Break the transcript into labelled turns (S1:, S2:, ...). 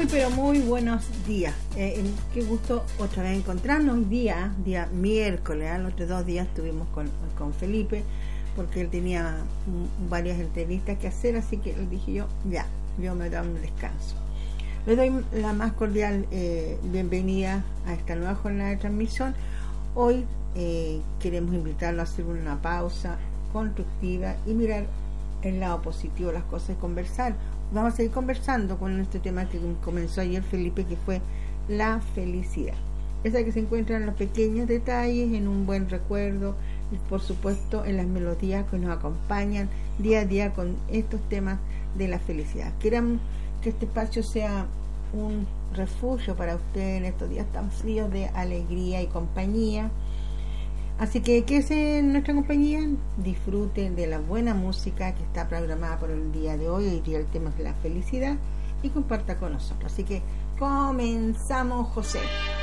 S1: pero muy buenos días. Qué gusto otra vez encontrarnos hoy día miércoles. Los otros 2 días estuvimos con Felipe porque él tenía varias entrevistas que hacer, así que le dije yo me doy un descanso. Le doy la más cordial bienvenida a esta nueva jornada de transmisión. Hoy queremos invitarlo a hacer una pausa constructiva y mirar el lado positivo de las cosas y conversar. Vamos a seguir conversando con este tema que comenzó ayer Felipe, que fue la felicidad. Esa que se encuentra en los pequeños detalles, en un buen recuerdo y por supuesto en las melodías que nos acompañan día a día con estos temas de la felicidad. Queremos que este espacio sea un refugio para ustedes en estos días tan fríos de alegría y compañía. Así que quédense en nuestra compañía, disfruten de la buena música que está programada por el día de hoy. Hoy día el tema es la felicidad y comparta con nosotros. Así que comenzamos, José.